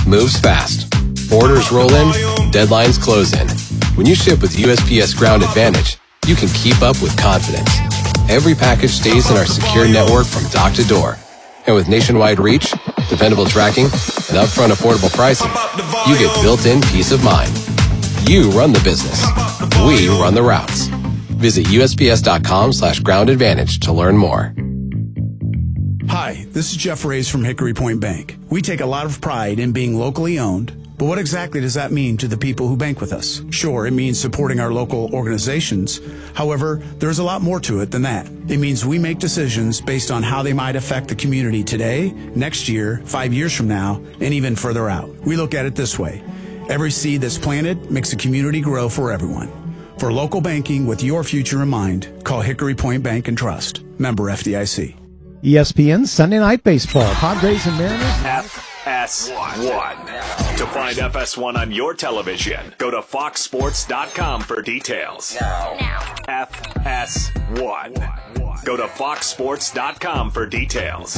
moves fast. Orders roll in, deadlines close in. When you ship with USPS Ground Advantage, you can keep up with confidence. Every package stays in our secure network from dock to door. And with nationwide reach, dependable tracking, and upfront affordable pricing, you get built-in peace of mind. You run the business. We run the routes. Visit USPS.com/Ground Advantage to learn more. Hi, this is Jeff Reyes from Hickory Point Bank. We take a lot of pride in being locally owned, but what exactly does that mean to the people who bank with us? Sure, it means supporting our local organizations. However, there's a lot more to it than that. It means we make decisions based on how they might affect the community today, next year, 5 years from now, and even further out. We look at it this way. Every seed that's planted makes the community grow for everyone. For local banking with your future in mind, call Hickory Point Bank and Trust. Member FDIC. ESPN Sunday Night Baseball. Padres and Mariners. FS1. To find FS1 on your television, go to foxsports.com for details. Now. FS1. Go to foxsports.com for details.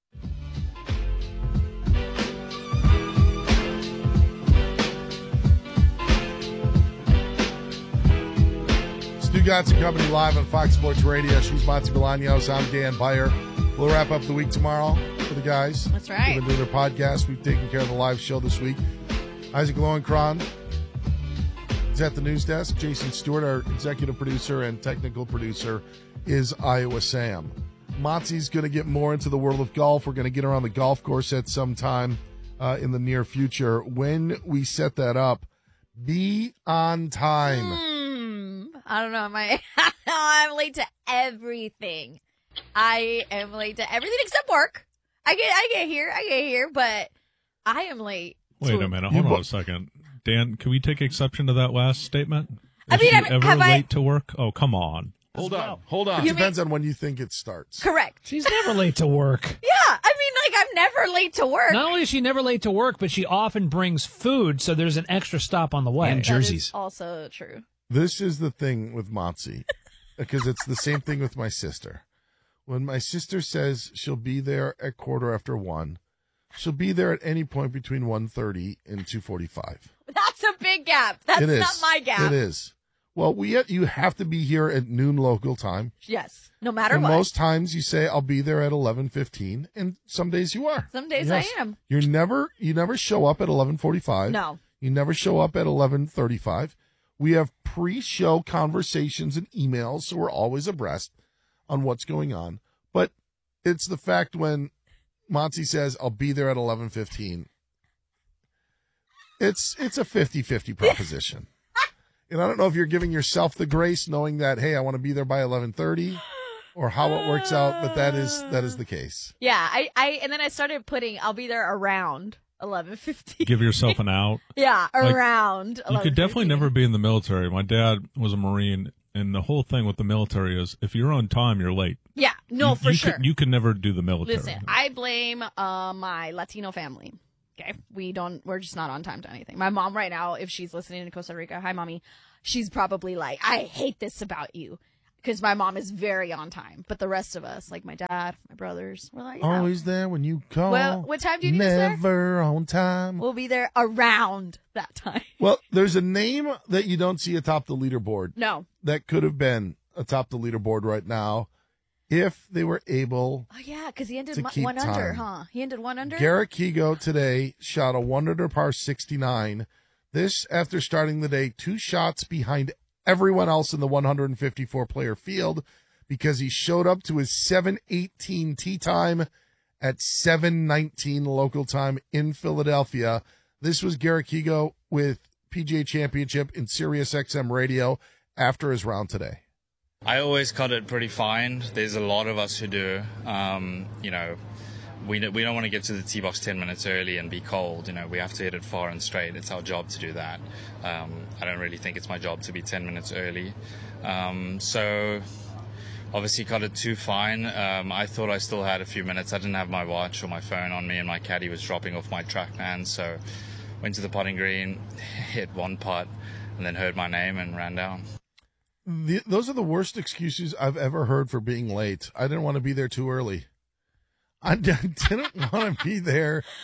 Stu Gatz and Company live on Fox Sports Radio. She's Monty Bolaños. I'm Dan Beyer. We'll wrap up the week tomorrow for the guys. That's right. They've been doing their podcast. We've taken care of the live show this week. Isaac Lowenkron is at the news desk. Jason Stewart, our executive producer and technical producer, is Iowa Sam. Monty's going to get more into the world of golf. We're going to get her on the golf course at some time in the near future. When we set that up, be on time. I don't know. I'm late to everything. I am late to everything except work. I get here, but I am late. Wait a minute. Hold on a second. Dan, can we take exception to that last statement? Is she ever late to work? Oh, come on. Hold on. It depends on when you think it starts. Correct. She's never late to work. Yeah, I mean, I'm never late to work. Not only is she never late to work, but she often brings food, so there's an extra stop on the way. And jerseys. That is also true. This is the thing with Motzi, because it's the same thing with my sister. When my sister says she'll be there at 1:15, she'll be there at any point between 1:30 and 2:45. That's a big gap. That's not my gap. It is. Well, you have to be here at noon local time. Yes, no matter and what. Most times you say, I'll be there at 11:15, and some days you are. Some days yes. I am. You never show up at 11:45. No. You never show up at 11:35. We have pre-show conversations and emails, so we're always abreast on what's going on. But it's the fact when Monty says, I'll be there at 11:15. It's a 50-50 proposition. And I don't know if you're giving yourself the grace knowing that, hey, I want to be there by 11:30 or how it works out, but that is the case. Yeah, and then I started putting, I'll be there around 11:15. Give yourself an out. Yeah, around 11:15. You could definitely never be in the military. My dad was a Marine, and the whole thing with the military is if you're on time, you're late. Yeah, no, for sure. You could never do the military. Listen, I blame my Latino family. Okay, we're just not on time to anything. My mom right now, if she's listening in Costa Rica, hi mommy, she's probably like, I hate this about you. Because my mom is very on time. But the rest of us, like my dad, my brothers, we're like, yeah. Always there when you call. Well, what time do you need us there? Never on time. We'll be there around that time. Well, there's a name that you don't see atop the leaderboard. No. That could have been atop the leaderboard right now if they were able. Oh, yeah, because he ended one under, huh? He ended one under? Garrett Kigo today shot a 1 under par 69. This after starting the day 2 shots behind everyone else in the 154-player field because he showed up to his 7:18 tee time at 7:19 local time in Philadelphia. This was Garrett Kigo with PGA Championship in Sirius XM radio after his round today. I always cut it pretty fine. There's a lot of us who do. We don't want to get to the tee box 10 minutes early and be cold. We have to hit it far and straight. It's our job to do that. I don't really think it's my job to be 10 minutes early. So obviously cut it too fine. I thought I still had a few minutes. I didn't have my watch or my phone on me, and my caddy was dropping off my TrackMan. So went to the putting green, hit one putt, and then heard my name and ran down. Those are the worst excuses I've ever heard for being late. I didn't want to be there too early. I didn't want to be there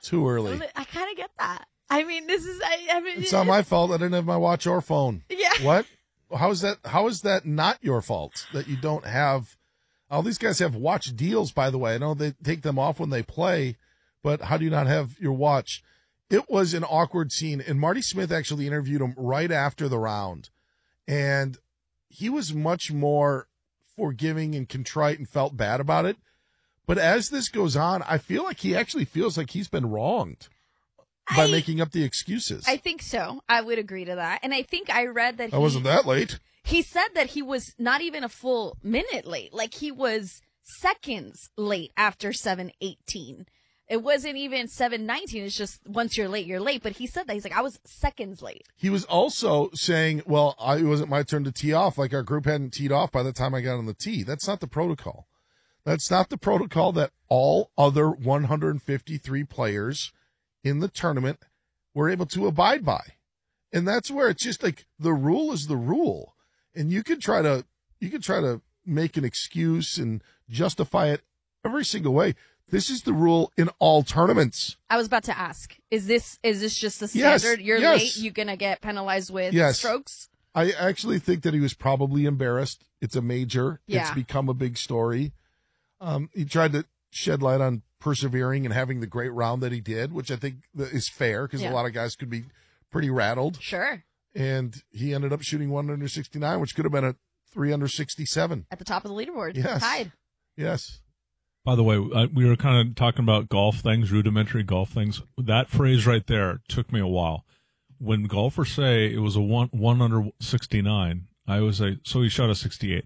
Too early. I kind of get that. I mean, this is. I mean, It's not my fault. I didn't have my watch or phone. Yeah. What? How is that not your fault that you don't have? All these guys have watch deals, by the way. I know they take them off when they play, but how do you not have your watch? It was an awkward scene, and Marty Smith actually interviewed him right after the round, and he was much more forgiving and contrite and felt bad about it. But as this goes on, I feel like he actually feels like he's been wronged by making up the excuses. I think so. I would agree to that. And I think I read that I wasn't that late. He said that he was not even a full minute late. Like, he was seconds late after 7:18. It wasn't even 7:19. It's just once you're late, you're late. But he said that. He's like, I was seconds late. He was also saying, well, it wasn't my turn to tee off. Like, our group hadn't teed off by the time I got on the tee. That's not the protocol. That's not the protocol that all other 153 players in the tournament were able to abide by. And that's where it's just like the rule is the rule. And you could try to make an excuse and justify it every single way. This is the rule in all tournaments. I was about to ask, is this just the Yes, standard? You're yes. late, you're going to get penalized with Yes. strokes? I actually think that he was probably embarrassed. It's a major. Yeah. It's become a big story. He tried to shed light on persevering and having the great round that he did, which I think is fair because a lot of guys could be pretty rattled. Sure. And he ended up shooting 1 under 69, which could have been a 3 under 67. At the top of the leaderboard. Yes. Tied. Yes. By the way, we were kind of talking about golf things, rudimentary golf things. That phrase right there took me a while. When golfers say it was a 1 under 69, I always say, so he shot a 68.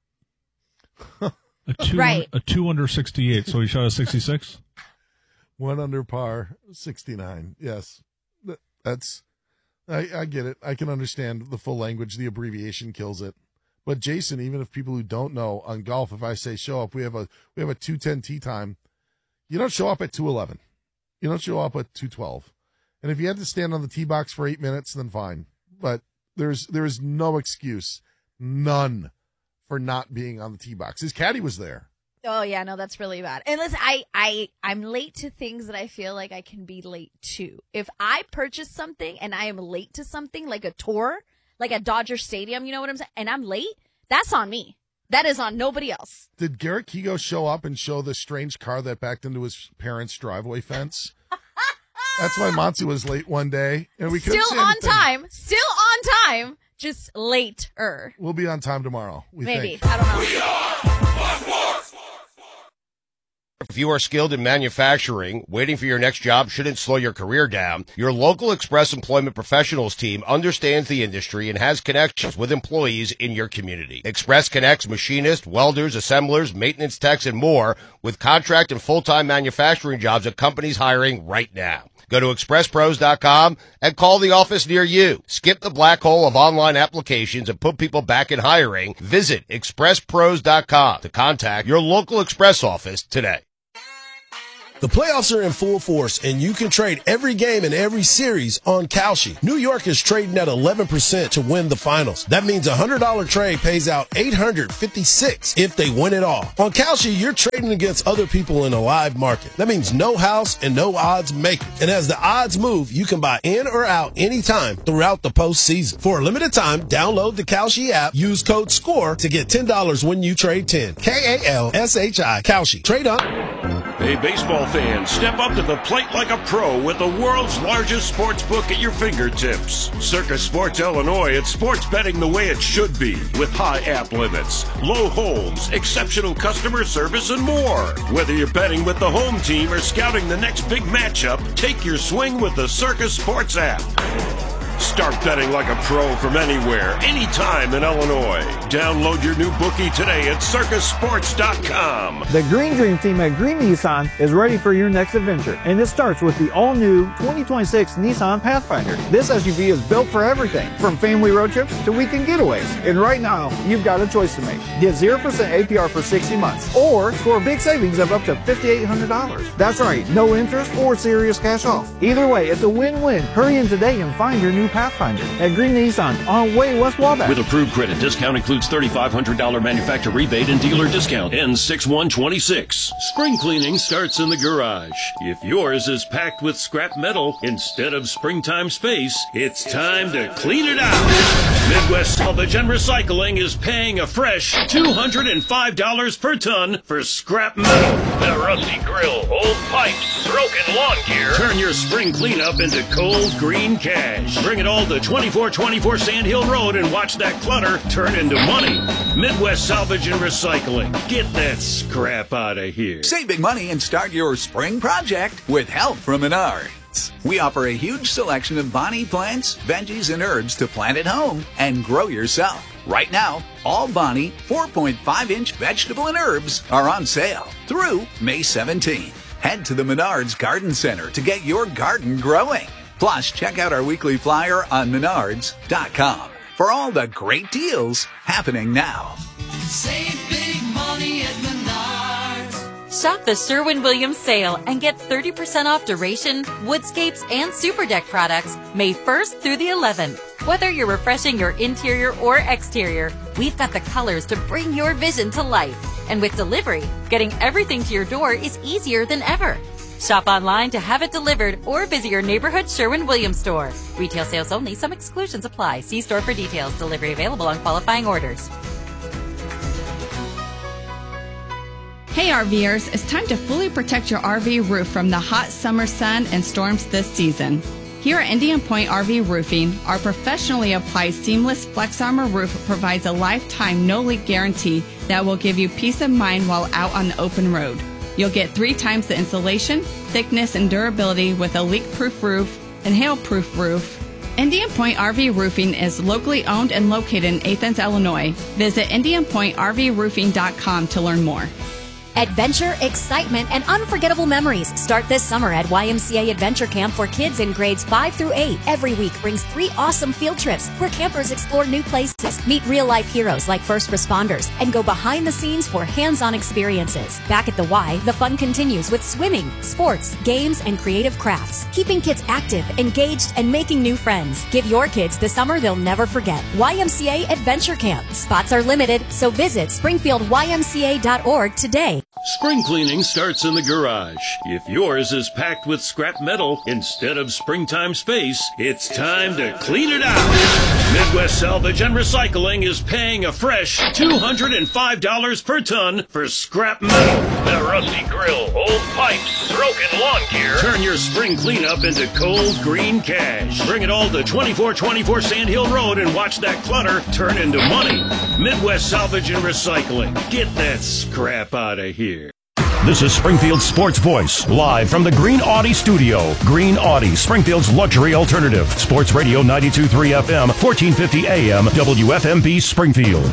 A 2 under 68, so he shot a 66? 1 under par, 69. Yes. I get it. I can understand the full language. The abbreviation kills it. But Jason, even if people who don't know on golf, if I say show up, we have a 2:10 tee time. You don't show up at 2:11. You don't show up at 2:12. And if you had to stand on the tee box for 8 minutes, then fine. But there is no excuse, none, for not being on the tee box. His caddy was there. Oh, yeah, no, that's really bad. And listen, I'm late to things that I feel like I can be late to. If I purchase something and I am late to something, like a tour, like at Dodger Stadium, you know what I'm saying? And I'm late, that's on me. That is on nobody else. Did Garrett Kigo show up and show the strange car that backed into his parents' driveway fence? That's why Monty was late one day. And we couldn't say anything. Still on time, just later. We'll be on time tomorrow. Maybe. Think. I don't know. If you are skilled in manufacturing, waiting for your next job shouldn't slow your career down. Your local Express Employment Professionals team understands the industry and has connections with employees in your community. Express connects machinists, welders, assemblers, maintenance techs, and more with contract and full-time manufacturing jobs at companies hiring right now. Go to expresspros.com and call the office near you. Skip the black hole of online applications and put people back in hiring. Visit expresspros.com to contact your local Express office today. The playoffs are in full force, and you can trade every game and every series on Kalshi. New York is trading at 11% to win the finals. That means a $100 trade pays out $856 if they win it all. On Kalshi, you're trading against other people in a live market. That means no house and no odds makers. And as the odds move, you can buy in or out anytime throughout the postseason. For a limited time, download the Kalshi app, use code SCORE to get $10 when you trade 10. Kalshi. Kalshi. Trade on. Hey, baseball fans, step up to the plate like a pro with the world's largest sports book at your fingertips. Circus Sports Illinois, it's sports betting the way it should be, with high app limits, low holds, exceptional customer service, and more. Whether you're betting with the home team or scouting the next big matchup, take your swing with the Circus Sports app. Start betting like a pro from anywhere, anytime in Illinois. Download your new bookie today at circussports.com. The Green Dream team at Green Nissan is ready for your next adventure, and it starts with the all-new 2026 Nissan Pathfinder. This SUV is built for everything, from family road trips to weekend getaways. And right now, you've got a choice to make. Get 0% APR for 60 months, or score big savings of up to $5,800. That's right, no interest or serious cash off. Either way, it's a win-win. Hurry in today and find your new new Pathfinder at Green Nissan on Way West Wabash. With approved credit, discount includes $3,500 manufacturer rebate and dealer discount. Ends 6/1/26. Spring cleaning starts in the garage. If yours is packed with scrap metal instead of springtime space, it's time to clean it out. Midwest Salvage and Recycling is paying a fresh $205 per ton for scrap metal. That rusty grill, old pipes, broken lawn gear. Turn your spring cleanup into cold green cash. Bring it all to 2424 Sand Hill Road and watch that clutter turn into money. Midwest Salvage and Recycling. Get that scrap out of here. Save big money and start your spring project with help from Menards. We offer a huge selection of Bonnie plants, veggies, and herbs to plant at home and grow yourself. Right now, all Bonnie 4.5-inch vegetable and herbs are on sale through May 17th. Head to the Menards Garden Center to get your garden growing. Plus, check out our weekly flyer on menards.com for all the great deals happening now. Save big money at Menards. Shop the Sherwin-Williams sale and get 30% off Duration, Woodscapes, and Super Deck products May 1st through the 11th. Whether you're refreshing your interior or exterior, we've got the colors to bring your vision to life. And with delivery, getting everything to your door is easier than ever. Shop online to have it delivered or visit your neighborhood Sherwin-Williams store. Retail sales only. Some exclusions apply. See store for details. Delivery available on qualifying orders. Hey RVers, it's time to fully protect your RV roof from the hot summer sun and storms this season. Here at Indian Point RV Roofing, our professionally applied seamless Flex Armor roof provides a lifetime no-leak guarantee that will give you peace of mind while out on the open road. You'll get 3 times the insulation, thickness, and durability with a leak-proof roof and hail-proof roof. Indian Point RV Roofing is locally owned and located in Athens, Illinois. Visit IndianPointRVRoofing.com to learn more. Adventure, excitement, and unforgettable memories start this summer at YMCA Adventure Camp for kids in grades 5 through 8. Every week brings 3 awesome field trips where campers explore new places, meet real-life heroes like first responders, and go behind the scenes for hands-on experiences. Back at the Y, the fun continues with swimming, sports, games, and creative crafts, keeping kids active, engaged, and making new friends. Give your kids the summer they'll never forget. YMCA Adventure Camp. Spots are limited, so visit springfieldymca.org today. Spring cleaning starts in the garage. If yours is packed with scrap metal instead of springtime space, it's time to clean it out. Midwest Salvage and Recycling is paying a fresh $205 per ton for scrap metal. That rusty grill, old pipes, broken lawn gear. Turn your spring cleanup into cold green cash. Bring it all to 2424 Sand Hill Road and watch that clutter turn into money. Midwest Salvage and Recycling. Get that scrap out of here. This is Springfield's Sports Voice, live from the Green Audi studio. Green Audi, Springfield's luxury alternative. Sports Radio 92.3 FM, 1450 AM, WFMB Springfield.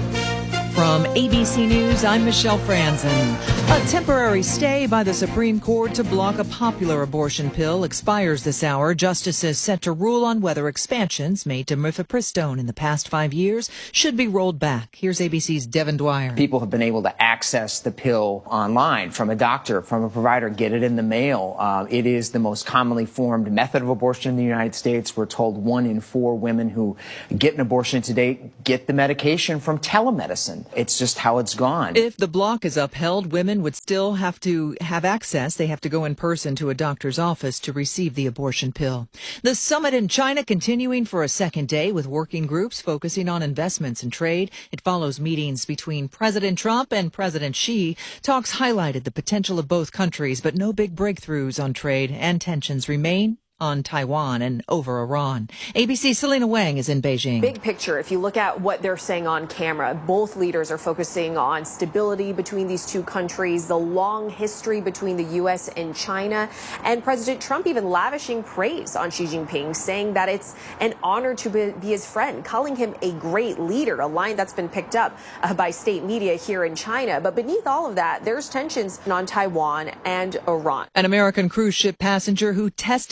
From ABC News, I'm Michelle Franzen. A temporary stay by the Supreme Court to block a popular abortion pill expires this hour. Justices set to rule on whether expansions made to mifepristone in the past 5 years should be rolled back. Here's ABC's Devin Dwyer. People have been able to access the pill online from a doctor, from a provider, get it in the mail. It is the most commonly formed method of abortion in the United States. We're told 1 in 4 women who get an abortion today get the medication from telemedicine. It's just how it's gone. If the block is upheld, women would still have to have access. They have to go in person to a doctor's office to receive the abortion pill. The summit in China continuing for a second day with working groups focusing on investments and trade. It follows meetings between President Trump and President Xi. Talks highlighted the potential of both countries, but no big breakthroughs on trade, and tensions remain on Taiwan and over Iran. ABC's Selena Wang is in Beijing. Big picture, if you look at what they're saying on camera, both leaders are focusing on stability between these two countries, the long history between the U.S. and China, and President Trump even lavishing praise on Xi Jinping, saying that it's an honor to be his friend, calling him a great leader, a line that's been picked up by state media here in China. But beneath all of that, there's tensions on Taiwan and Iran. An American cruise ship passenger who tested positive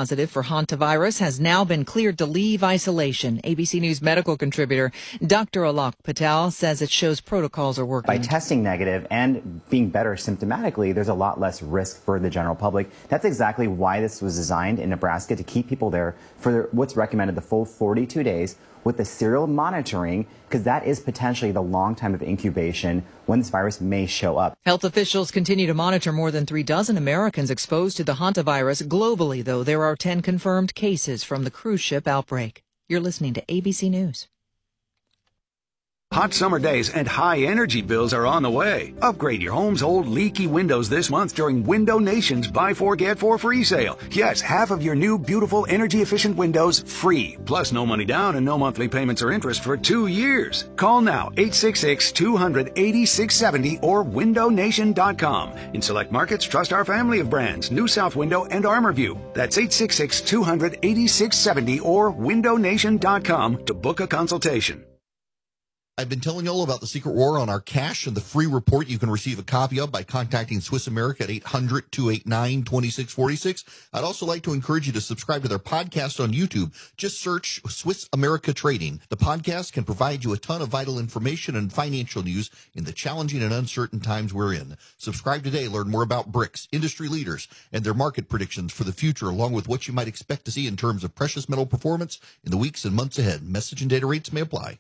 positive for hantavirus has now been cleared to leave isolation. ABC News medical contributor Dr. Alok Patel says it shows protocols are working. By testing negative and being better symptomatically, there's a lot less risk for the general public. That's exactly why this was designed in Nebraska, to keep people there for what's recommended the full 42 days with the serial monitoring, because that is potentially the long time of incubation when this virus may show up. Health officials continue to monitor more than 36 Americans exposed to the hantavirus. Globally, though, there are 10 confirmed cases from the cruise ship outbreak. You're listening to ABC News. Hot summer days and high energy bills are on the way. Upgrade your home's old leaky windows this month during Window Nation's Buy 4 Get 4 free sale. Yes, half of your new beautiful energy efficient windows free. Plus no money down and no monthly payments or interest for 2 years. Call now 866-200-8670 or windownation.com. In select markets, trust our family of brands, New South Window and ArmorView. That's 866-200-8670 or windownation.com to book a consultation. I've been telling you all about the secret war on our cash and the free report you can receive a copy of by contacting Swiss America at 800-289-2646. I'd also like to encourage you to subscribe to their podcast on YouTube. Just search Swiss America Trading. The podcast can provide you a ton of vital information and financial news in the challenging and uncertain times we're in. Subscribe today. Learn more about BRICS, industry leaders, and their market predictions for the future, along with what you might expect to see in terms of precious metal performance in the weeks and months ahead. Message and data rates may apply.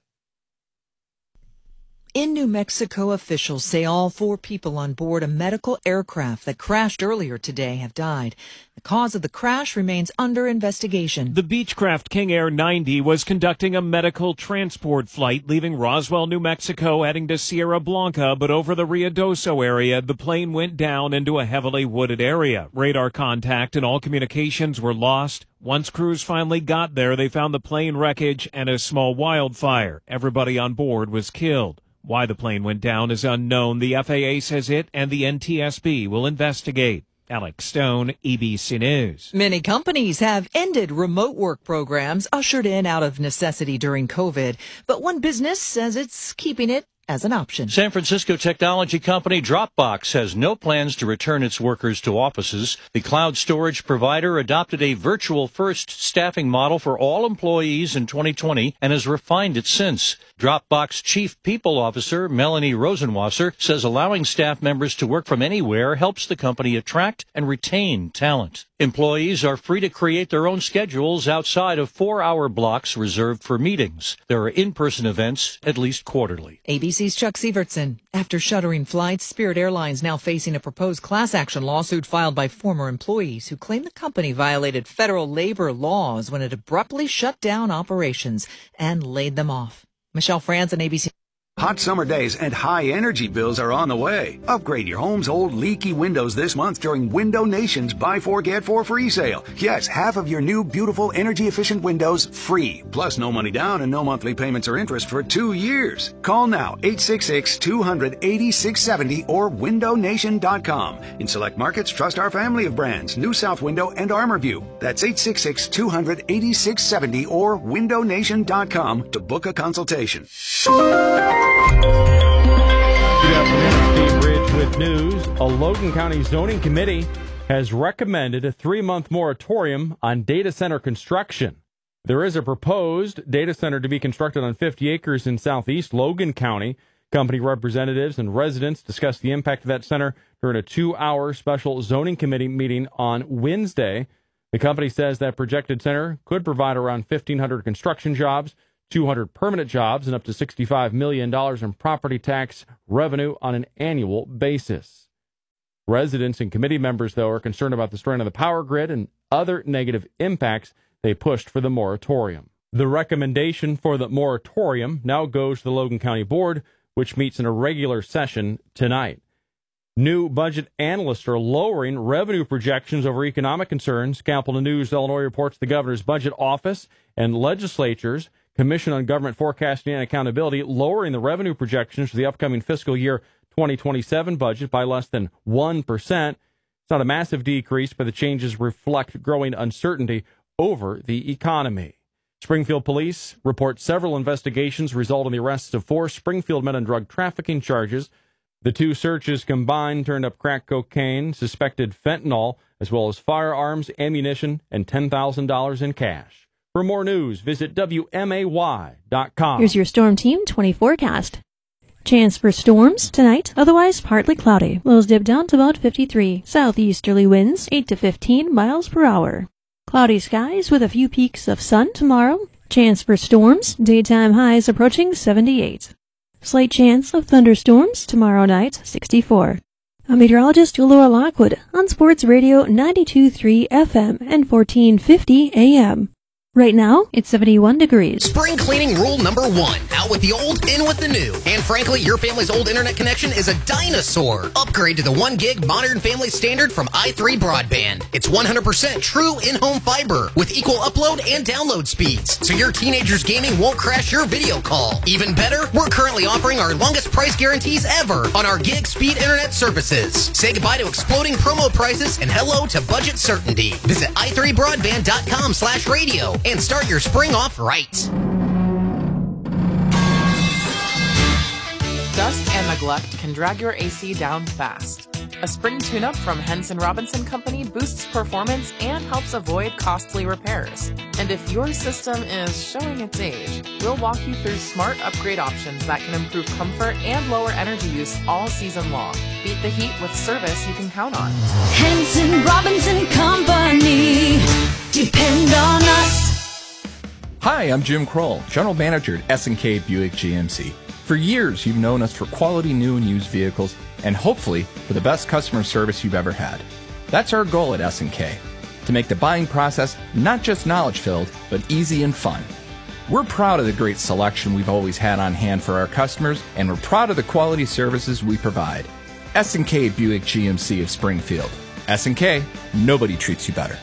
In New Mexico, officials say all 4 people on board a medical aircraft that crashed earlier today have died. The cause of the crash remains under investigation. The Beechcraft King Air 90 was conducting a medical transport flight leaving Roswell, New Mexico, heading to Sierra Blanca, but over the Ruidoso area, the plane went down into a heavily wooded area. Radar contact and all communications were lost. Once crews finally got there, they found the plane wreckage and a small wildfire. Everybody on board was killed. Why the plane went down is unknown. The FAA says it and the NTSB will investigate. Alex Stone, ABC News. Many companies have ended remote work programs ushered in out of necessity during COVID, but one business says it's keeping it as an option. San Francisco technology company Dropbox has no plans to return its workers to offices. The cloud storage provider adopted a virtual-first staffing model for all employees in 2020 and has refined it since. Dropbox Chief People Officer Melanie Rosenwasser says allowing staff members to work from anywhere helps the company attract and retain talent. Employees are free to create their own schedules outside of 4-hour blocks reserved for meetings. There are in-person events at least quarterly. ABC's Chuck Sievertson. After shuttering flights, Spirit Airlines now facing a proposed class action lawsuit filed by former employees who claim the company violated federal labor laws when it abruptly shut down operations and laid them off. Michelle Franz on ABC. Hot summer days and high energy bills are on the way. Upgrade your home's old leaky windows this month during Window Nation's Buy 4 Get 4 free sale. Yes, half of your new beautiful energy efficient windows free. Plus no money down and no monthly payments or interest for 2 years. Call now 866-200-8670 or windownation.com. In select markets, trust our family of brands, New South Window and ArmorView. That's 866-200-8670 or windownation.com to book a consultation. Good afternoon, Steve Ridge with news. A Logan County zoning committee has recommended a 3-month moratorium on data center construction. There is a proposed data center to be constructed on 50 acres in southeast Logan County. Company representatives and residents discussed the impact of that center during a 2-hour special zoning committee meeting on Wednesday. The company says that projected center could provide around 1,500 construction jobs, 200 permanent jobs, and up to $65 million in property tax revenue on an annual basis. Residents and committee members, though, are concerned about the strain on the power grid and other negative impacts. They pushed for the moratorium. The recommendation for the moratorium now goes to the Logan County Board, which meets in a regular session tonight. New budget analysts are lowering revenue projections over economic concerns. Capital News Illinois reports the governor's budget office and legislature's Commission on Government Forecasting and Accountability lowering the revenue projections for the upcoming fiscal year 2027 budget by less than 1%. It's not a massive decrease, but the changes reflect growing uncertainty over the economy. Springfield police report several investigations result in the arrests of 4 Springfield men on drug trafficking charges. The 2 searches combined turned up crack cocaine, suspected fentanyl, as well as firearms, ammunition, and $10,000 in cash. For more news, visit WMAY.com. Here's your Storm Team 20 forecast. Chance for storms tonight, otherwise partly cloudy. Lows dip down to about 53. Southeasterly winds 8 to 15 miles per hour. Cloudy skies with a few peaks of sun tomorrow. Chance for storms, daytime highs approaching 78. Slight chance of thunderstorms tomorrow night, 64. I'm meteorologist Laura Lockwood on Sports Radio 92.3 FM and 1450 AM. Right now, it's 71 degrees. Spring cleaning rule number 1. Out with the old, in with the new. And frankly, your family's old internet connection is a dinosaur. Upgrade to the 1 gig modern family standard from i3 Broadband. It's 100% true in-home fiber with equal upload and download speeds. So your teenager's gaming won't crash your video call. Even better, we're currently offering our longest price guarantees ever on our gig speed internet services. Say goodbye to exploding promo prices and hello to budget certainty. Visit i3broadband.com/radio. And start your spring off right. Dust and neglect can drag your AC down fast. A spring tune-up from Henson Robinson Company boosts performance and helps avoid costly repairs. And if your system is showing its age, we'll walk you through smart upgrade options that can improve comfort and lower energy use all season long. Beat the heat with service you can count on. Henson Robinson Company. Depend on us. Hi, I'm Jim Kroll, General Manager at S&K Buick GMC. For years, you've known us for quality new and used vehicles, and hopefully for the best customer service you've ever had. That's our goal at S&K, to make the buying process not just knowledge-filled, but easy and fun. We're proud of the great selection we've always had on hand for our customers, and we're proud of the quality services we provide. S&K Buick GMC of Springfield. S&K, nobody treats you better.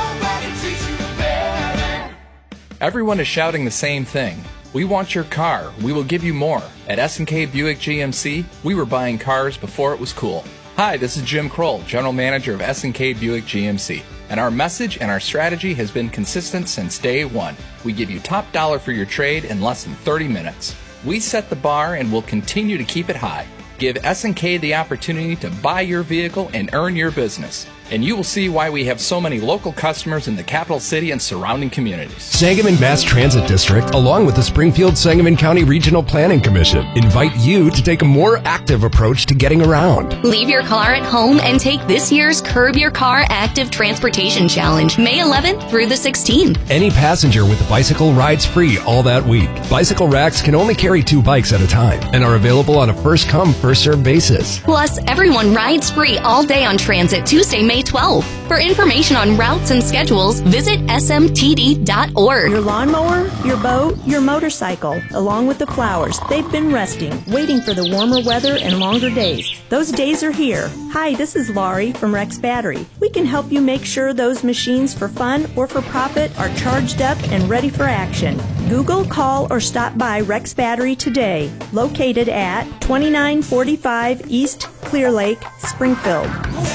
Everyone is shouting the same thing. We want your car. We will give you more. At S&K Buick GMC, we were buying cars before it was cool. Hi, this is Jim Kroll, General Manager of S&K Buick GMC. And our message and our strategy has been consistent since day one. We give you top dollar for your trade in less than 30 minutes. We set the bar and will continue to keep it high. Give S&K the opportunity to buy your vehicle and earn your business. And you will see why we have so many local customers in the capital city and surrounding communities. Sangamon Mass Transit District, along with the Springfield-Sangamon County Regional Planning Commission, invite you to take a more active approach to getting around. Leave your car at home and take this year's Curb Your Car Active Transportation Challenge, May 11th through the 16th. Any passenger with a bicycle rides free all that week. Bicycle racks can only carry 2 bikes at a time and are available on a first-come, first-served basis. Plus, everyone rides free all day on transit Tuesday, May 12th. For information on routes and schedules, visit smtd.org. Your lawnmower, your boat, your motorcycle, along with the flowers, they've been resting, waiting for the warmer weather and longer days. Those days are here. Hi, this is Laurie from Rex Battery. We can help you make sure those machines for fun or for profit are charged up and ready for action. Google, call, or stop by Rex Battery today, located at 2945 East Clear Lake, Springfield.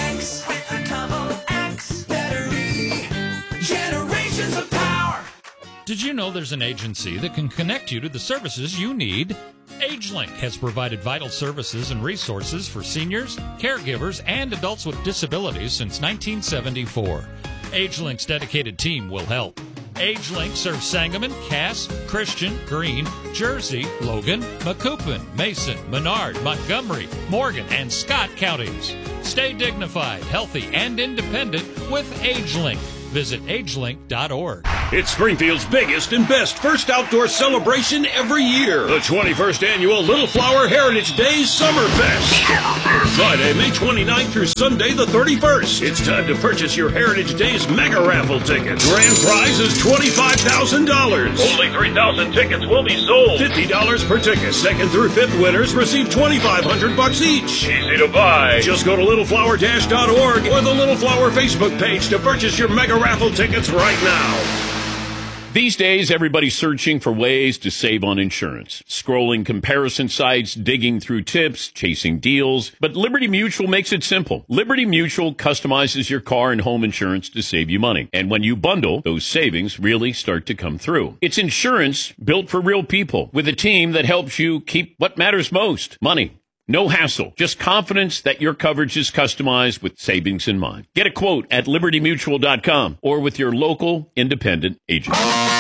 Did you know there's an agency that can connect you to the services you need? AgeLink has provided vital services and resources for seniors, caregivers, and adults with disabilities since 1974. AgeLink's dedicated team will help. AgeLink serves Sangamon, Cass, Christian, Greene, Jersey, Logan, Macoupin, Mason, Menard, Montgomery, Morgan, and Scott counties. Stay dignified, healthy, and independent with AgeLink. Visit agelink.org. It's Springfield's biggest and best first outdoor celebration every year. The 21st Annual Little Flower Heritage Days Summerfest. Friday, May 29th through Sunday, the 31st. It's time to purchase your Heritage Days mega raffle ticket. Grand prize is $25,000. Only 3,000 tickets will be sold. $50 per ticket. Second through fifth winners receive $2,500 each. Easy to buy. Just go to littleflower-org or the Little Flower Facebook page to purchase your mega raffle tickets right now. These days, everybody's searching for ways to save on insurance. Scrolling comparison sites, digging through tips, chasing deals. But Liberty Mutual makes it simple. Liberty Mutual customizes your car and home insurance to save you money. And when you bundle, those savings really start to come through. It's insurance built for real people with a team that helps you keep what matters most, money. No hassle, just confidence that your coverage is customized with savings in mind. Get a quote at libertymutual.com or with your local independent agent.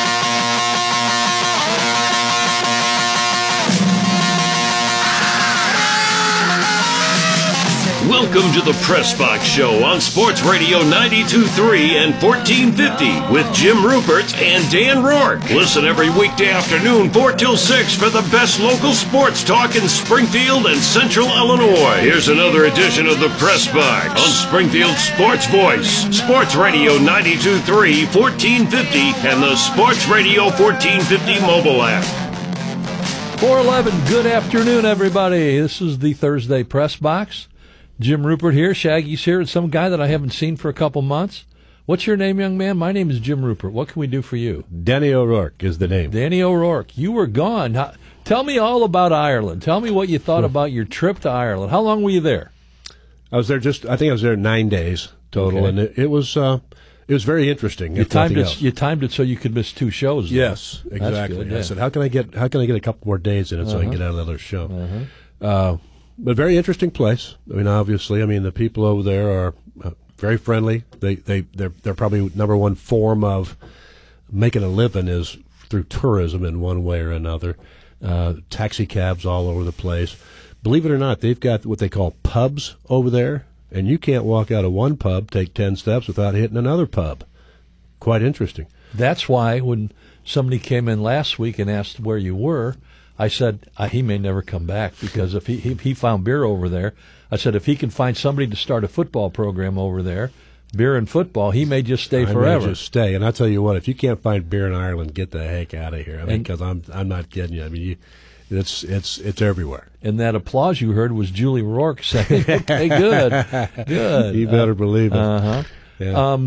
Welcome to the Press Box Show on Sports Radio 92.3 and 1450 with Jim Rupert and Dan Rourke. Listen every weekday afternoon 4 till 6 for the best local sports talk in Springfield and Central Illinois. Here's another edition of the Press Box on Springfield's Sports Voice, Sports Radio 92.3, 1450, and the Sports Radio 1450 mobile app. 411, good afternoon, everybody. This is the Thursday Press Box. Jim Rupert here, Shaggy's here, and some guy that I haven't seen for a couple months. What's your name, young man? My name is Jim Rupert. What can we do for you? Danny O'Rourke is the name. Danny O'Rourke. You were gone. Tell me all about Ireland. Tell me what you thought about your trip to Ireland. How long were you there? I was there I think I was there 9 days total, Okay. and it was very interesting. You timed it so you could miss 2 shows. Though. Yes, exactly. That's good, yeah. I said, how can I get a couple more days in it so I can get out another show? But very interesting place. I mean, obviously, the people over there are very friendly. They're probably number one form of making a living is through tourism in one way or another. Taxi cabs all over the place. Believe it or not, they've got what they call pubs over there, and you can't walk out of one pub, take 10 steps without hitting another pub. Quite interesting. That's why when somebody came in last week and asked where you were, I said, he may never come back because if he found beer over there, I said, if he can find somebody to start a football program over there, beer and football, he may just stay forever. May just stay. And I'll tell you what, if you can't find beer in Ireland, get the heck out of here. Because I'm not kidding you. It's everywhere. And that applause you heard was Julie Rourke saying, okay, good. You better believe it. Uh-huh. Yeah.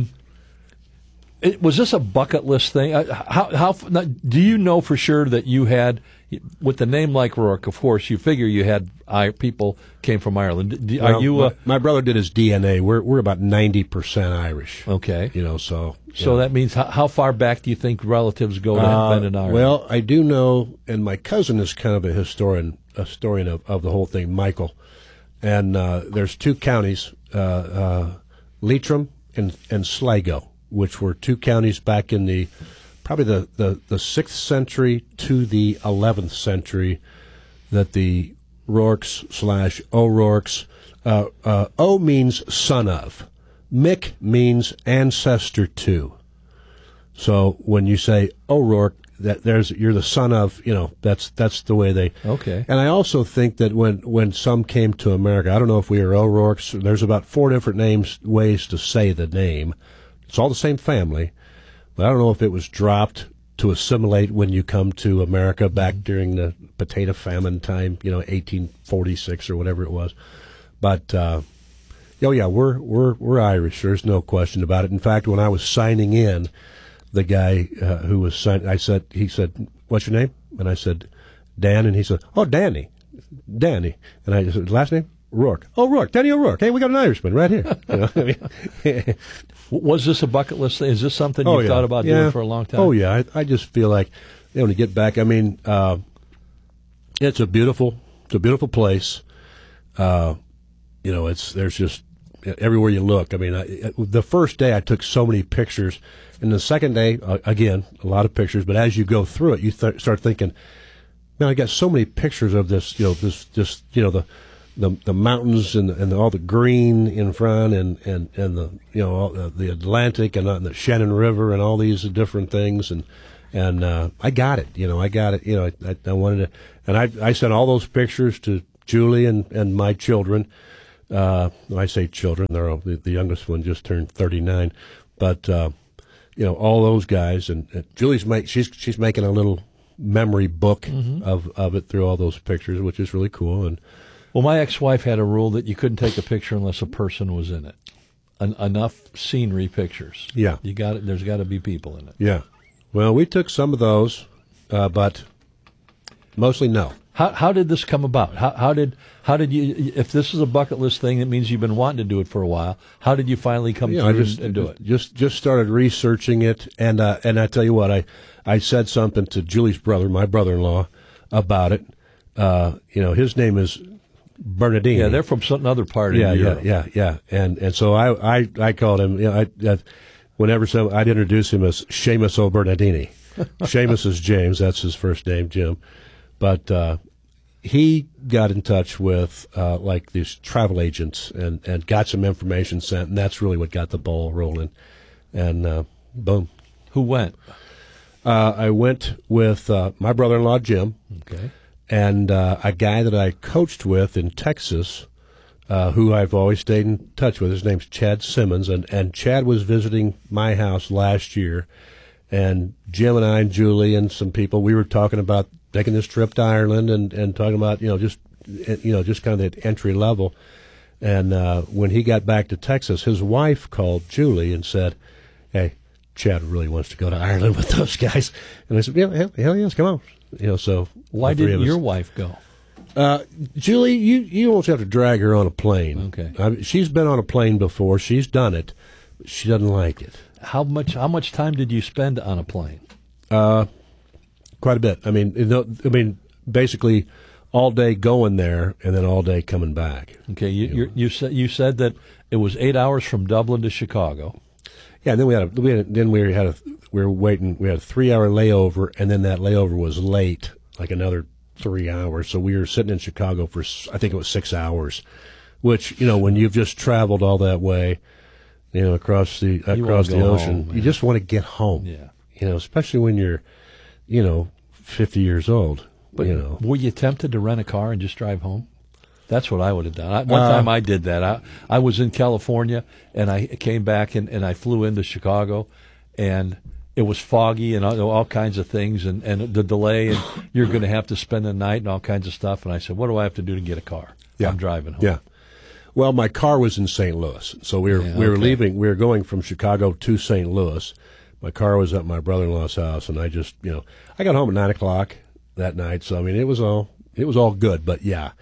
Was this a bucket list thing? How do you know for sure that you had, with the name like Rourke, of course, you figure you had people came from Ireland. My brother did his DNA. We're about 90% Irish. Okay. So that means how far back do you think relatives go to have been in Ireland? Well, I do know, and my cousin is kind of a historian of the whole thing, Michael. And there's 2 counties, Leitrim and Sligo, which were 2 counties back in probably the 6th century to the 11th century that the Rourkes / O'Rourkes, O means son of, Mick means ancestor to. So when you say O'Rourke, you're the son of, that's the way they. Okay. And I also think that when some came to America, I don't know if we are O'Rourkes. There's about 4 different ways to say the name. It's all the same family, but I don't know if it was dropped to assimilate when you come to America back during the potato famine time, 1846 or whatever it was. But we're Irish. There's no question about it. In fact, when I was signing in, the guy who was signing, he said, "What's your name?" And I said, "Dan," and he said, "Oh, Danny," and I said, "Last name?" Rourke. Oh, Rourke. Danny O'Rourke. Hey, we got an Irishman right here. Was this a bucket list thing? Is this something you thought about doing for a long time? Oh, yeah. I just feel like, to get back, it's a beautiful place. There's just everywhere you look. The first day I took so many pictures, and the second day, again, a lot of pictures, but as you go through it, you start thinking, man, I got so many pictures of this, the mountains and all the green in front and the Atlantic and the Shannon River and all these different things and I got it. I wanted to, and I sent all those pictures to Julie and my children. I say children, they're the youngest one just turned 39, but all those guys and Julie's she's making a little memory book of it through all those pictures, which is really cool. And well, my ex-wife had a rule that you couldn't take a picture unless a person was in it. Enough scenery pictures. Yeah. There's got to be people in it. Yeah. Well, we took some of those, but mostly no. How did this come about? How did you? If this is a bucket list thing, it means you've been wanting to do it for a while. How did you finally come through and do it? Just started researching it, and I tell you what, I said something to Julie's brother, my brother-in-law, about it. His name is Bernardini. Yeah, they're from some other part of Europe. Yeah. And so I called him. Whenever I'd introduce him as Seamus O'Bernardini. Seamus is James. That's his first name, Jim. But he got in touch with like these travel agents and got some information sent, and that's really what got the ball rolling. And boom. Who went? I went with my brother-in-law, Jim. Okay. And a guy that I coached with in Texas, who I've always stayed in touch with. His name's Chad Simmons, and Chad was visiting my house last year, and Jim and I and Julie and some people, we were talking about taking this trip to Ireland and talking about, just kind of the entry level. And when he got back to Texas, his wife called Julie and said, "Hey, Chad really wants to go to Ireland with those guys." And I said, "Yeah, hell yes, come on." So why didn't your wife go? Julie, you almost have to drag her on a plane. Okay. She's been on a plane before. She's done it. She doesn't like it. How much time did you spend on a plane? Quite a bit. I mean, basically all day going there and then all day coming back. Okay. You said that it was 8 hours from Dublin to Chicago. Yeah, and then we had a 3-hour layover, and then that layover was late, like another 3 hours. So we were sitting in Chicago for, I think it was 6 hours, which, when you've just traveled all that way, across the ocean, home, you just want to get home. Yeah. Especially when you're, 50 years old. But were you tempted to rent a car and just drive home? That's what I would have done. One time I did that. I was in California, and I came back, and I flew into Chicago, and it was foggy and all kinds of things, and the delay, and you're going to have to spend the night and all kinds of stuff. And I said, what do I have to do to get a car? Yeah. I'm driving home. Yeah. Well, my car was in St. Louis, so we were leaving. We were going from Chicago to St. Louis. My car was at my brother-in-law's house, and I just, I got home at 9:00 that night. So I mean, it was all good. But yeah,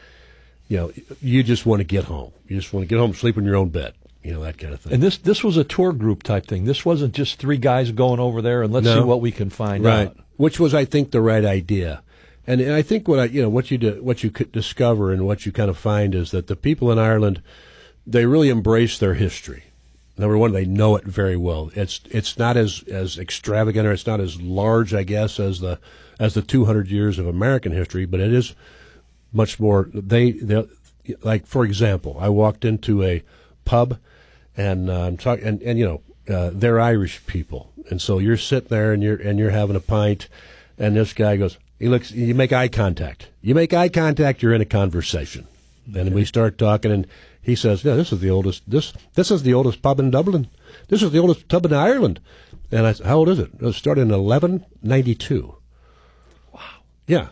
you just want to get home. You just want to get home, sleep in your own bed, that kind of thing. And this was a tour group type thing. This wasn't just three guys going over there and let's see what we can find out. Which was, I think, the right idea. And I think what you could discover and what you kind of find is that the people in Ireland, they really embrace their history. Number one, they know it very well. It's not as extravagant, or it's not as large, I guess, as the 200 years of American history, but it is much more. They like, for example, I walked into a pub, and I'm talking, and they're Irish people, and so you're sitting there and you're having a pint, and this guy goes, you make eye contact. You're in a conversation, and we start talking, and he says, "Yeah, this is the oldest. This is the oldest pub in Dublin. This is the oldest pub in Ireland." And I said, "How old is it?" It started in 1192. Wow. Yeah.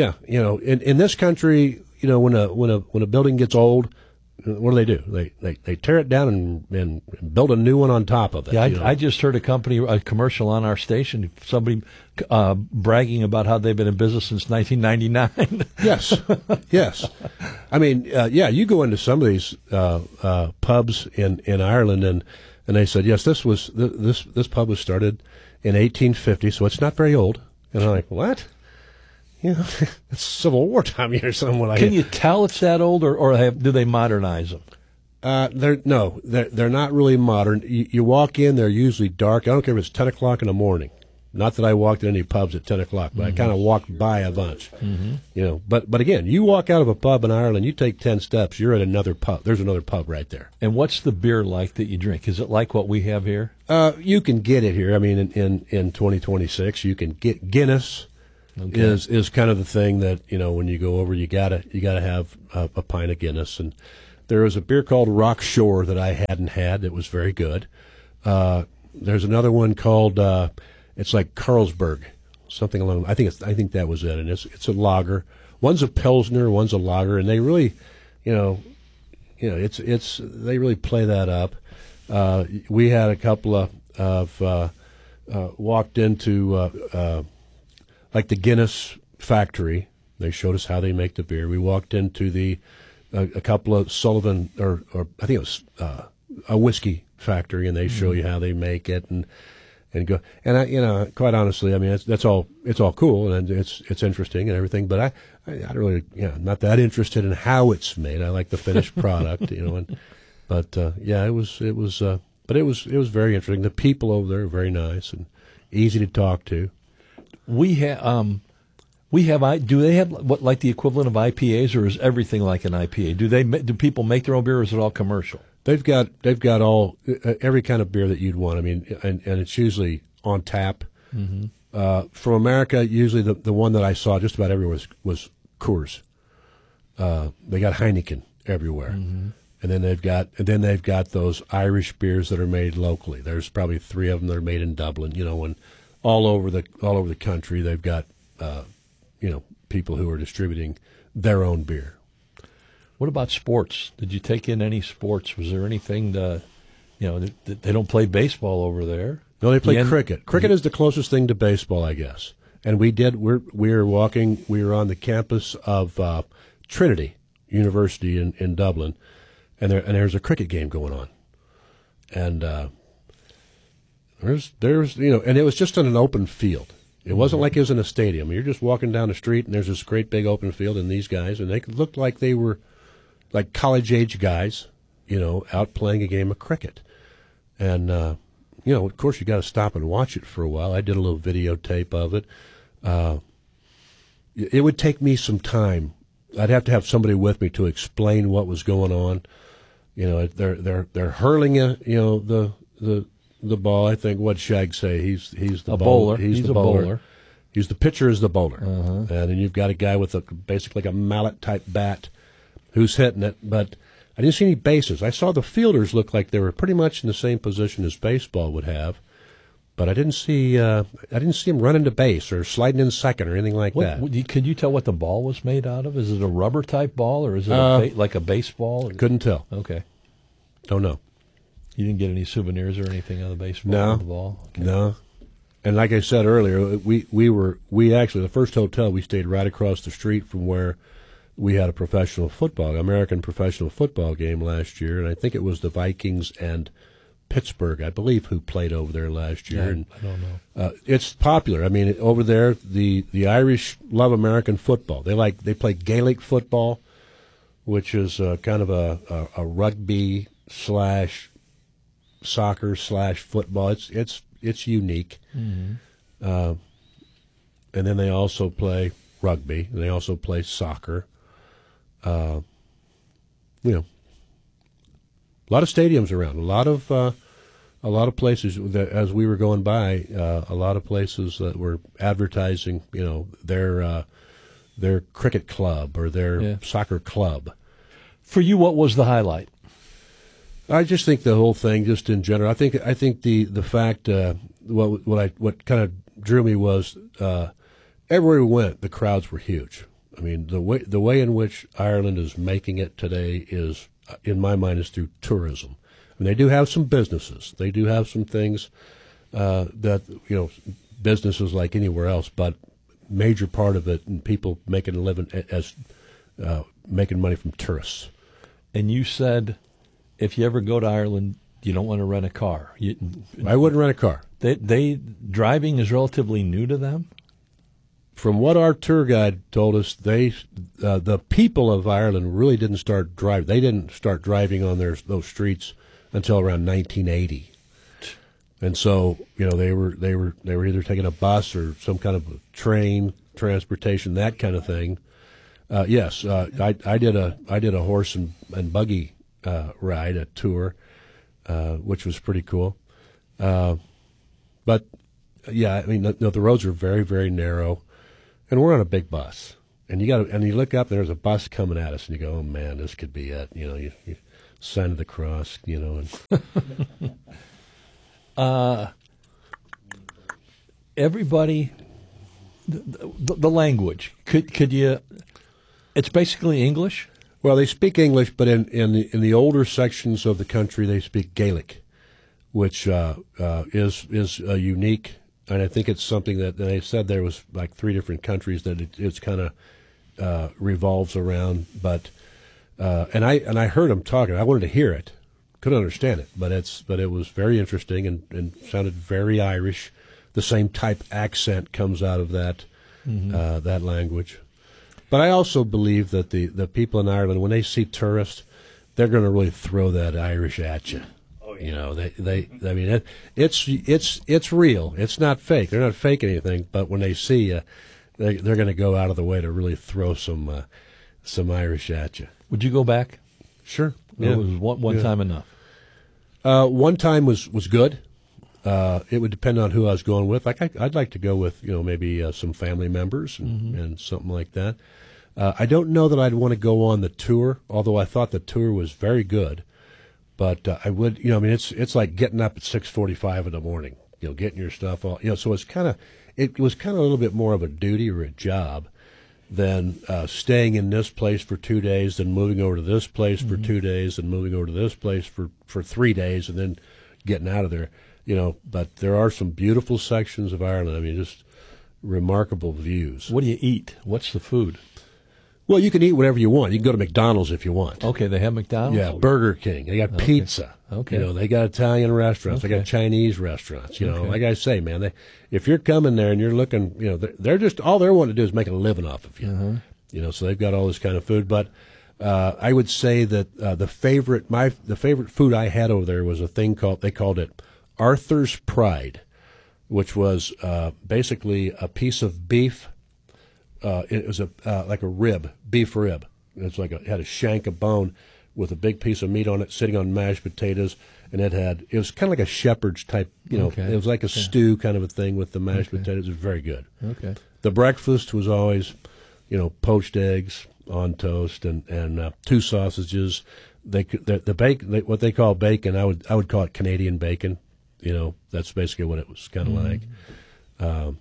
In this country, when a building gets old, what do? They tear it down and build a new one on top of it. Yeah, I just heard a commercial on our station, somebody bragging about how they've been in business since 1999. Yes. I mean, you go into some of these pubs in Ireland, and they said, yes, this pub was started in 1850, so it's not very old. And I'm like, what? It's Civil War time here somewhere. Can you tell it's that old, or do they modernize them? They're not really modern. You walk in, they're usually dark. I don't care if it's 10 o'clock in the morning. Not that I walked in any pubs at 10 o'clock, but I kind of walked by a bunch. Mm-hmm. But again, you walk out of a pub in Ireland, you take 10 steps, you're at another pub. There's another pub right there. And what's the beer like that you drink? Is it like what we have here? You can get it here. I mean, in 2026, you can get Guinness. Okay. Is kind of the thing that, when you go over, you gotta have a pint of Guinness. And there was a beer called Rock Shore that I hadn't had that was very good. There's another one called it's like Carlsberg, something along. I think that was it, and it's a lager. One's a Pilsner, one's a lager, and they really, they really play that up. We had a couple of walked into. Like the Guinness factory, they showed us how they make the beer. We walked into a couple of Sullivan, or I think it was a whiskey factory, and they show you how they make it. And and go. And I, quite honestly, I mean, it's all cool and it's interesting and everything. But I don't really, I'm not that interested in how it's made. I like the finished product, but it was very interesting. The people over there are very nice and easy to talk to. Do they have what, like the equivalent of IPAs, or is everything like an IPA? Do people make their own beer, or is it all commercial? They've got all every kind of beer that you'd want. I mean, and it's usually on tap. Mm-hmm. From America, usually the one that I saw just about everywhere was Coors. They got Heineken everywhere, mm-hmm. and then they've got those Irish beers that are made locally. There's probably 3 of them that are made in Dublin. And all over the country, they've got people who are distributing their own beer. What about sports? Did you take in any sports? Was there anything they don't play baseball over there? No, they play cricket. Cricket is the closest thing to baseball, I guess. And we were on the campus of Trinity University in Dublin, and there's a cricket game going on. And there's and it was just on an open field. It wasn't like it was in a stadium. You're just walking down the street, and there's this great big open field, and these guys, and they looked like they were like college-age guys, out playing a game of cricket. And, of course, you got to stop and watch it for a while. I did a little videotape of it. It would take me some time. I'd have to have somebody with me to explain what was going on. They're hurling the ball. I think what Shag say. He's the bowler. He's the bowler. He's the pitcher is the bowler, and then you've got a guy with basically like a mallet type bat who's hitting it. But I didn't see any bases. I saw the fielders look like they were pretty much in the same position as baseball would have, but I didn't see him running to base or sliding in second or anything like that. Could you tell what the ball was made out of? Is it a rubber type ball, or is it like a baseball? Couldn't tell. Okay, don't know. You didn't get any souvenirs or anything on the baseball? No, the ball? Okay. No. And like I said earlier, we actually, the first hotel, we stayed right across the street from where we had a American professional football game last year, and I think it was the Vikings and Pittsburgh, I believe, who played over there last year. Yeah, and, I don't know. It's popular. I mean, over there, the Irish love American football. They play Gaelic football, which is kind of a rugby / soccer / football. It's unique. Mm-hmm. And then they also play rugby. And they also play soccer. A lot of stadiums around. A lot of places that, as we were going by, a lot of places that were advertising, their cricket club or their soccer club. For you, what was the highlight? I just think the whole thing, just in general. I think the fact what kind of drew me was everywhere we went, the crowds were huge. I mean, the way in which Ireland is making it today is, in my mind, is through tourism. I mean, they do have some businesses. They do have some things that businesses like anywhere else, but major part of it, and people making a living as making money from tourists. And you said, if you ever go to Ireland, you don't want to rent a car. I wouldn't rent a car. They driving is relatively new to them. From what our tour guide told us, the people of Ireland really didn't start driving. They didn't start driving on those streets until around 1980. And so, they were either taking a bus or some kind of train transportation, that kind of thing. Yes, I did a horse and buggy ride, a tour, which was pretty cool. But yeah, I mean, the roads are very, very narrow, and we're on a big bus. And you look up, and there's a bus coming at us, and you go, "Oh man, this could be it." You sign of the cross, and everybody, the language. Could you? It's basically English. Well, they speak English, but in the older sections of the country, they speak Gaelic, which is unique. And I think it's something that they said there was like 3 different countries that it's kind of revolves around. But and I heard them talking. I wanted to hear it, understand it, but it was very interesting and sounded very Irish. The same type accent comes out of that that language. But I also believe that the people in Ireland, when they see tourists, they're going to really throw that Irish at you. Oh, yeah. You know, I mean, it's real. It's not fake. They're not faking anything. But when they see you, they're going to go out of the way to really throw some Irish at you. Would you go back? Sure. Yeah. It was one time enough. One time was good. It would depend on who I was going with. Like I'd like to go with maybe some family members and something like that. I don't know that I'd want to go on the tour, although I thought the tour was very good. But I would, I mean, it's like getting up at 6:45 in the morning, getting your stuff all, So it was kind of a little bit more of a duty or a job than staying in this place for 2 days, then moving over to this place for 2 days, and moving over to this place for 3 days, and then getting out of there. But there are some beautiful sections of Ireland. I mean, just remarkable views. What do you eat? What's the food? Well, you can eat whatever you want. You can go to McDonald's if you want. Okay, they have McDonald's? Yeah, Burger King. They got pizza. Okay. They got Italian restaurants. They got Chinese restaurants. Like I say, man, if you're coming there and you're looking, they're just, all they're wanting to do is make a living off of you. So they've got all this kind of food. But I would say that the favorite food I had over there was a thing they called it Arthur's Pride, which was basically a piece of beef. It was like a rib, beef rib. It's like it had a shank of bone with a big piece of meat on it, sitting on mashed potatoes, and it was kind of like a shepherd's type. It was like a stew kind of a thing with the mashed potatoes. It was very good. Okay. The breakfast was always, poached eggs on toast and 2 sausages. The bacon, what they call bacon, I would call it Canadian bacon. That's basically what it was kind of like.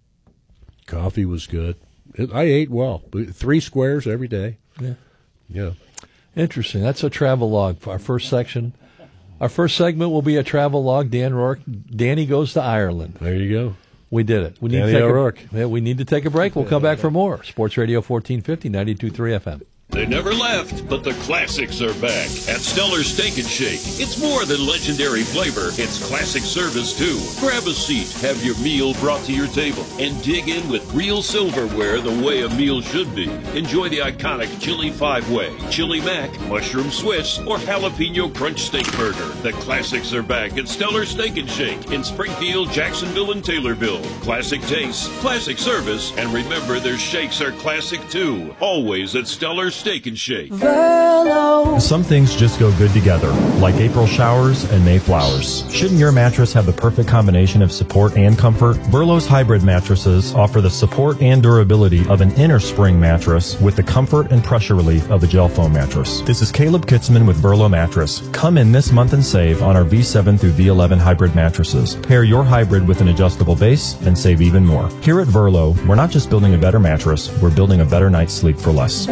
Coffee was good. I ate well. 3 squares every day. Yeah. Interesting. That's a travel log for our first section. Our first segment will be a travel log. Dan Rourke. Danny goes to Ireland. There you go. We did it. We need to take a break. We'll come back for more. Sports Radio 1450, 92.3 FM. They never left, but the classics are back at Stellar Steak and Shake. It's more than legendary flavor, it's classic service too. Grab a seat, have your meal brought to your table, and dig in with real silverware the way a meal should be. Enjoy the iconic Chili 5-Way, Chili Mac, Mushroom Swiss, or Jalapeno Crunch Steak Burger. The classics are back at Stellar Steak and Shake in Springfield, Jacksonville, and Taylorville. Classic taste, classic service, and remember their shakes are classic too. Always at Stellar Steak and Shake. Some things just go good together, like April showers and May flowers. Shouldn't your mattress have the perfect combination of support and comfort? Burlow's hybrid mattresses offer the support and durability of an inner spring mattress with the comfort and pressure relief of a gel foam mattress. This is Caleb Kitzman with Burlow Mattress. Come in this month and save on our V7 through V11 hybrid mattresses. Pair your hybrid with an adjustable base and save even more. Here at Burlow, we're not just building a better mattress, we're building a better night's sleep for less.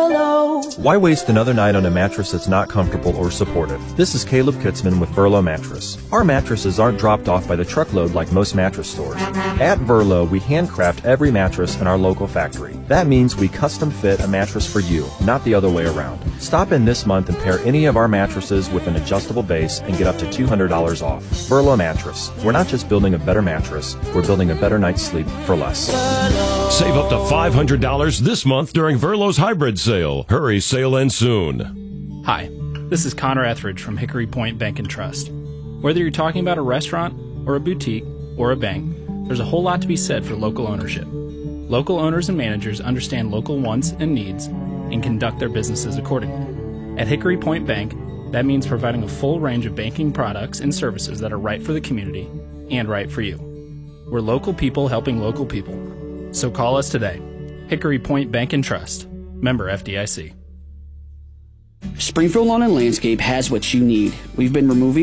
Why waste another night on a mattress that's not comfortable or supportive? This is Caleb Kitzman with Burlow Mattress. Our mattresses aren't dropped off by the truckload like most mattress stores. At Burlow, we handcraft every mattress in our local factory. That means we custom fit a mattress for you, not the other way around. Stop in this month and pair any of our mattresses with an adjustable base and get up to $200 off. Burlow Mattress. We're not just building a better mattress, we're building a better night's sleep for less. Save up to $500 this month during Verlo's hybrid sale. Hurry, sale ends soon. Hi, this is Connor Etheridge from Hickory Point Bank and Trust. Whether you're talking about a restaurant or a boutique or a bank, there's a whole lot to be said for local ownership. Local owners and managers understand local wants and needs and conduct their businesses accordingly. At Hickory Point Bank, that means providing a full range of banking products and services that are right for the community and right for you. We're local people helping local people. So call us today. Hickory Point Bank and Trust. Member FDIC. Springfield Lawn and Landscape has what you need. We've been removing